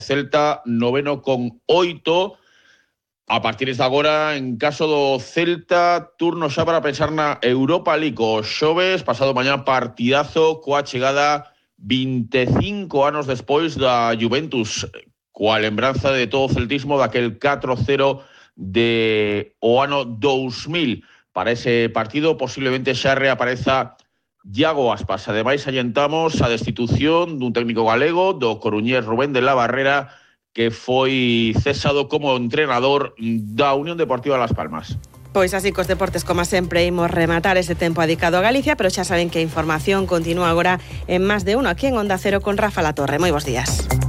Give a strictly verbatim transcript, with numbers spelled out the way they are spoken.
Celta noveno con oito. A partir de agora, en caso do Celta, turno xa para pensar na Europa League. O xoves, pasado mañá, partidazo coa chegada vinte e cinco anos despois da Juventus, coa lembranza de todo o celtismo daquel catro cero de o ano dous mil. Para ese partido posiblemente xa reapareza Iago Aspas. Ademais, allentamos a destitución dun técnico galego, do coruñés Rubén de la Barrera, que foi cesado como entrenador da Unión Deportiva Las Palmas. Pois así cos deportes, como sempre, imos rematar ese tempo dedicado a Galicia, pero xa saben que a información continúa agora en Más de Uno, aquí en Onda Cero con Rafa Latorre. Moi bons días.